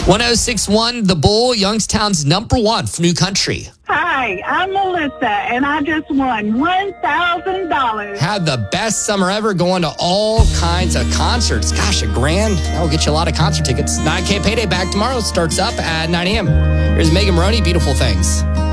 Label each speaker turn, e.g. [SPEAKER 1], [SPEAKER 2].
[SPEAKER 1] 1061 The Bull, Youngstown's number one for new country.
[SPEAKER 2] Hi, I'm Melissa, and I just won $1,000.
[SPEAKER 1] Had the best summer ever going to all kinds of concerts. Gosh, $1,000. That'll get you a lot of concert tickets. 9K Payday back tomorrow. Starts up at 9 a.m. Here's Megan Maroney, Beautiful Things.